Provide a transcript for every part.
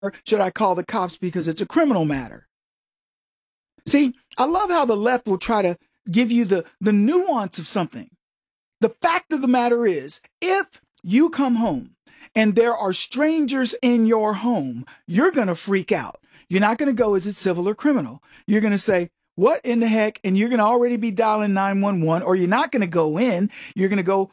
or should I call the cops because it's a criminal matter? See, I love how the left will try to give you the nuance of something. The fact of the matter is, if you come home and there are strangers in your home, you're going to freak out. You're not going to go, is it civil or criminal? You're going to say, what in the heck? And you're going to already be dialing 911, or you're not going to go in. You're going to go.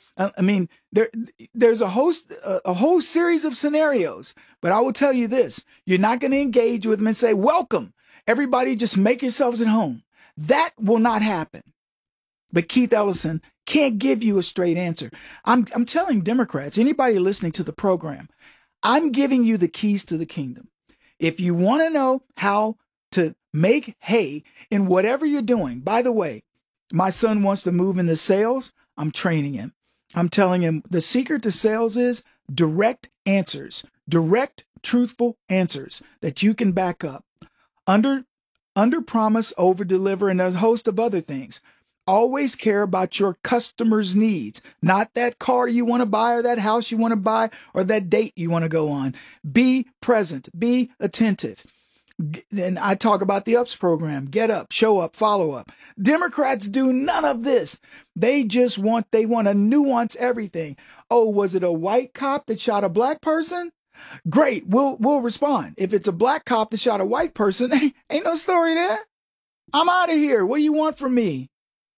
There's a whole series of scenarios. But I will tell you this: you're not going to engage with them and say, "Welcome, everybody. Just make yourselves at home." That will not happen. But Keith Ellison can't give you a straight answer. I'm telling Democrats, anybody listening to the program, I'm giving you the keys to the kingdom. If you want to know how to make hay in whatever you're doing. By the way, my son wants to move into sales. I'm training him. I'm telling him the secret to sales is direct answers, direct, truthful answers that you can back up. Under promise, over deliver, and a host of other things. Always care about your customers' needs, not that car you want to buy or that house you want to buy or that date you want to go on. Be present, be attentive. And I talk about the UPS program, get up, show up, follow up. Democrats do none of this. They want to nuance everything. Oh, was it a white cop that shot a black person? Great, we'll respond. If it's a black cop that shot a white person, ain't no story there. I'm out of here. What do you want from me?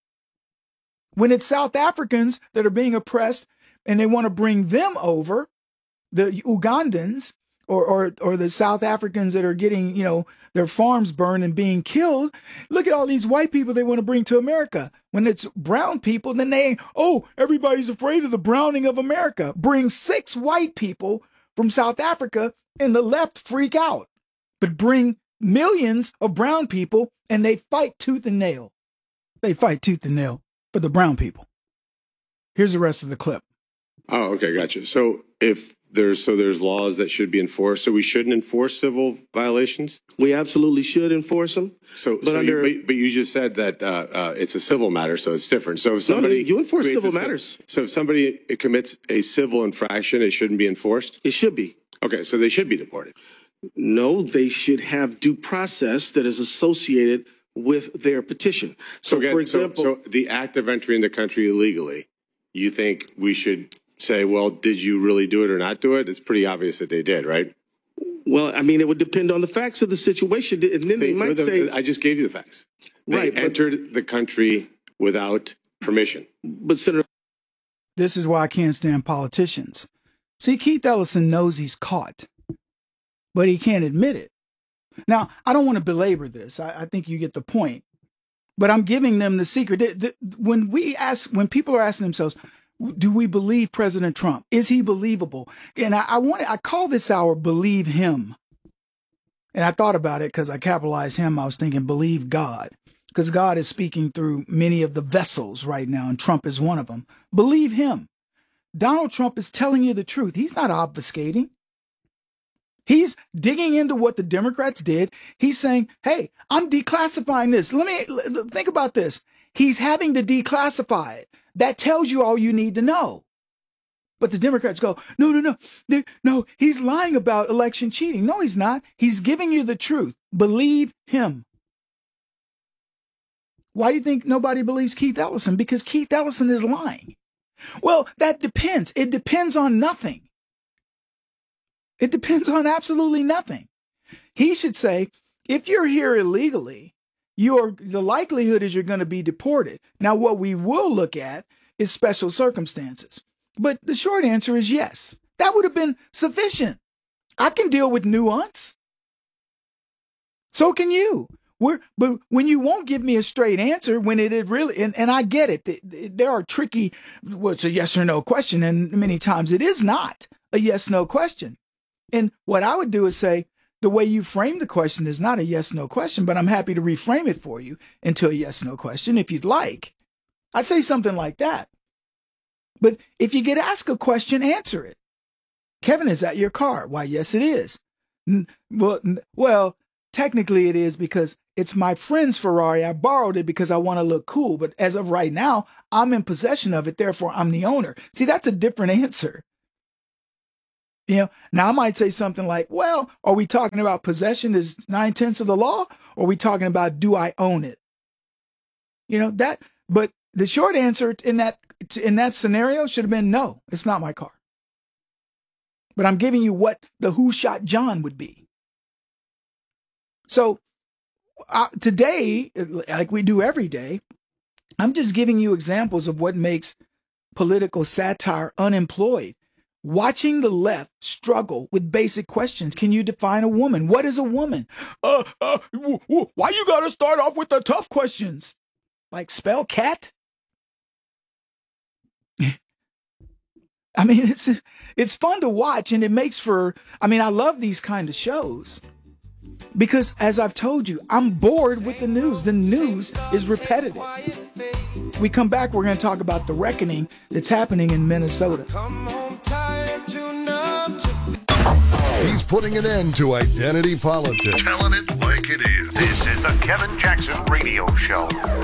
When it's South Africans that are being oppressed and they want to bring them over, the Ugandans, or the South Africans that are getting, their farms burned and being killed. Look at all these white people they want to bring to America. When it's brown people, then everybody's afraid of the browning of America. Bring 6 white people from South Africa and the left freak out. But bring millions of brown people and they fight tooth and nail. They fight tooth and nail for the brown people. Here's the rest of the clip. Oh, okay, gotcha. So there's laws that should be enforced. So we shouldn't enforce civil violations? We absolutely should enforce them. But you just said that it's a civil matter, so it's different. So if somebody you enforce civil matters. So if somebody commits a civil infraction, it shouldn't be enforced? It should be. Okay, so they should be deported. No, they should have due process that is associated with their petition. So for example, so the act of entering the country illegally, you think we should say, well, did you really do it or not do it? It's pretty obvious that they did, right? Well, it would depend on the facts of the situation. And then they might say... I just gave you the facts. Right, they entered the country without permission. But Senator... This is why I can't stand politicians. See, Keith Ellison knows he's caught, but he can't admit it. Now, I don't want to belabor this. I think you get the point. But I'm giving them the secret. When people are asking themselves, do we believe President Trump? Is he believable? And I call this hour Believe Him. And I thought about it because I capitalized him. I was thinking believe God, because God is speaking through many of the vessels right now, and Trump is one of them. Believe him. Donald Trump is telling you the truth. He's not obfuscating. He's digging into what the Democrats did. He's saying, hey, I'm declassifying this. Think about this. He's having to declassify it. That tells you all you need to know. But the Democrats go, no, he's lying about election cheating. No, he's not. He's giving you the truth. Believe him. Why do you think nobody believes Keith Ellison? Because Keith Ellison is lying. Well, that depends. It depends on nothing. It depends on absolutely nothing. He should say, if you're here illegally, the likelihood is you're going to be deported. Now, what we will look at is special circumstances. But the short answer is yes. That would have been sufficient. I can deal with nuance. So can you. But when you won't give me a straight answer, when it really, and I get it, there are tricky, it's a yes or no question, and many times it is not a yes-no question. And what I would do is say, the way you frame the question is not a yes-no question, but I'm happy to reframe it for you into a yes-no question if you'd like. I'd say something like that. But if you get asked a answer it. Kevin, is that your car? Why, yes, it is. Well, technically it is because it's my friend's Ferrari. I borrowed it because I want to look cool. But as of right now, I'm in possession of it. Therefore, I'm the owner. See, that's a different answer. You know, now I might say something like, well, are we talking about possession is 9/10 of the law? Or are we talking about, do I own it? You know, but the short answer in that scenario should have been, no, it's not my car. But I'm giving you what the who shot John would be. So today, like we do every day, I'm just giving you examples of what makes political satire unemployed. Watching the left struggle with basic questions. Can you define a woman? What is a woman? Why you gotta start off with the tough questions? Like spell cat? I mean, it's fun to watch, and it makes for, I mean, I love these kind of shows because, as I've told you, I'm bored with the news. The news is repetitive. We come back, we're going to talk about the reckoning that's happening in Minnesota. He's putting an end to identity politics. Telling it like it is. This is the Kevin Jackson Radio Show.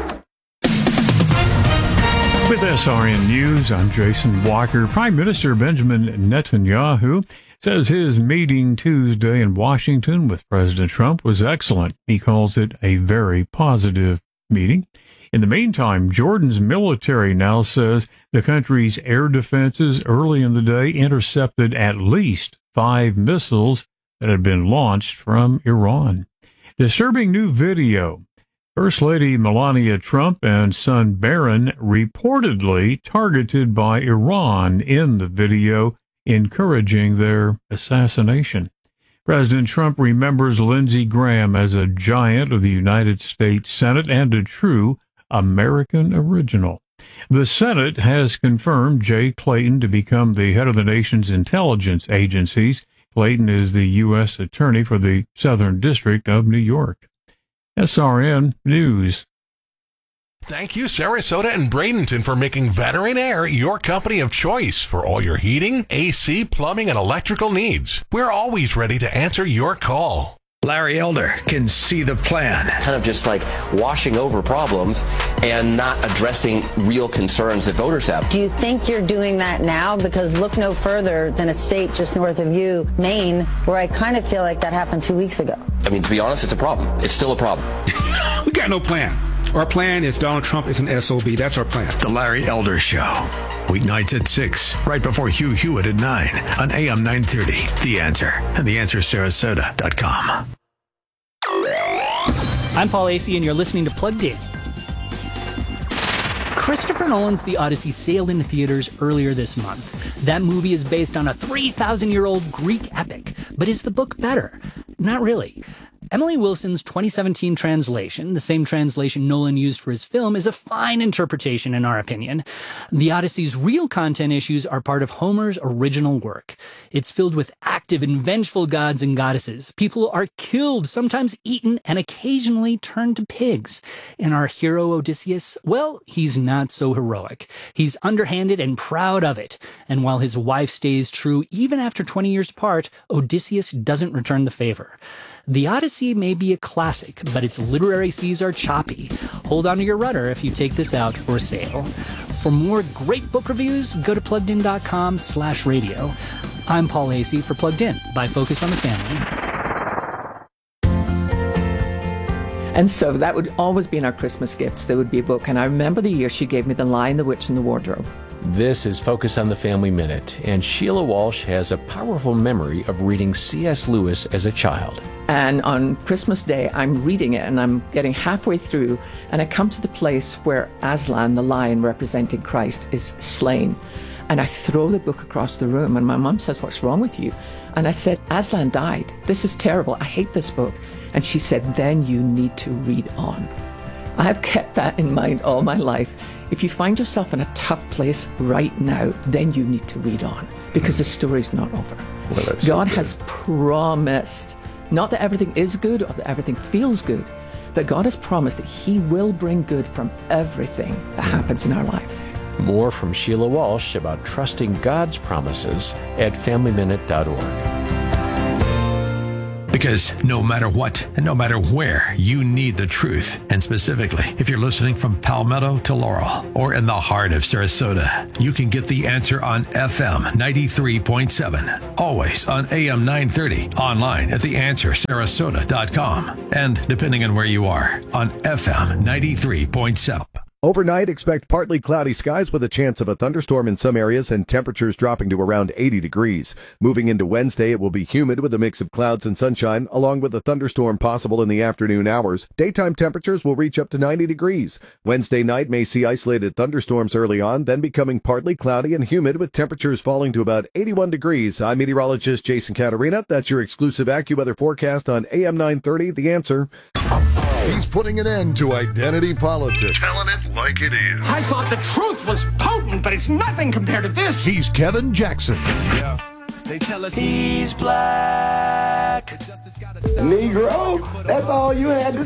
With SRN News, I'm Jason Walker. Prime Minister Benjamin Netanyahu says his meeting Tuesday in Washington with President Trump was excellent. He calls it a very positive meeting. In the meantime, Jordan's military now says the country's air defenses early in the day intercepted at least 5 missiles that had been launched from Iran. Disturbing new video. First Lady Melania Trump and son Barron reportedly targeted by Iran in the video, encouraging their assassination. President Trump remembers Lindsey Graham as a giant of the United States Senate and a true American original. The Senate has confirmed Jay Clayton to become the head of the nation's intelligence agencies. Clayton is the U.S. Attorney for the Southern District of New York. SRN News. Thank you, Sarasota and Bradenton, for making Veteran Air your company of choice for all your heating, AC, plumbing, and electrical needs. We're always ready to answer your call. Larry Elder can see the plan. Kind of just like washing over problems and not addressing real concerns that voters have. Do you think you're doing that now? Because look no further than a state just north of you, Maine, where I kind of feel like that happened 2 weeks ago. I mean, to be honest, it's a problem. It's still a problem. We got no plan. Our plan is Donald Trump is an SOB. That's our plan. The Larry Elder Show. Weeknights at 6, right before Hugh Hewitt at 9 on AM 930. The Answer and theanswersarasota.com. I'm Paul Asay, and you're listening to Plugged In. Christopher Nolan's The Odyssey sailed into theaters earlier this month. That movie is based on a 3,000-year-old Greek epic. But is the book better? Not really. Emily Wilson's 2017 translation, the same translation Nolan used for his film, is a fine interpretation in our opinion. The Odyssey's real content issues are part of Homer's original work. It's filled with active and vengeful gods and goddesses. People are killed, sometimes eaten, and occasionally turned to pigs. And our hero Odysseus, well, he's not so heroic. He's underhanded and proud of it. And while his wife stays true even after 20 years apart, Odysseus doesn't return the favor. The Odyssey may be a classic, but its literary seas are choppy. Hold on to your rudder if you take this out for a sail. For more great book reviews, go to pluggedin.com/radio. I'm Paul Asay for Plugged In by Focus on the Family. And so that would always be in our Christmas gifts. There would be a book. And I remember the year she gave me The Lion, the Witch, and the Wardrobe. This is Focus on the Family Minute, and Sheila Walsh has a powerful memory of reading C.S. Lewis as a child. And on Christmas Day, I'm reading it, and I'm getting halfway through, and I come to the place where Aslan, the lion representing Christ, is slain. And I throw the book across the room, and my mum says, "What's wrong with you?" And I said, "Aslan died. This is terrible. I hate this book." And she said, "Then you need to read on." I have kept that in mind all my life. If you find yourself in a tough place right now, then you need to read on, because the story's not over. Well, God has promised, not that everything is good or that everything feels good, but God has promised that He will bring good from everything that happens in our life. More from Sheila Walsh about trusting God's promises at FamilyMinute.org. Because no matter what and no matter where, you need the truth. And specifically, if you're listening from Palmetto to Laurel or in the heart of Sarasota, you can get The Answer on FM 93.7. Always on AM 930. Online at theanswersarasota.com. And depending on where you are, on FM 93.7. Overnight, expect partly cloudy skies with a chance of a thunderstorm in some areas and temperatures dropping to around 80 degrees. Moving into Wednesday, it will be humid with a mix of clouds and sunshine, along with a thunderstorm possible in the afternoon hours. Daytime temperatures will reach up to 90 degrees. Wednesday night may see isolated thunderstorms early on, then becoming partly cloudy and humid with temperatures falling to about 81 degrees. I'm meteorologist Jason Caterina. That's your exclusive AccuWeather forecast on AM 930, The Answer. He's putting an end to identity politics. Telling it like it is. I thought the truth was potent, but it's nothing compared to this. He's Kevin Jackson. Yeah. They tell us he's black. Negro, that's all you had to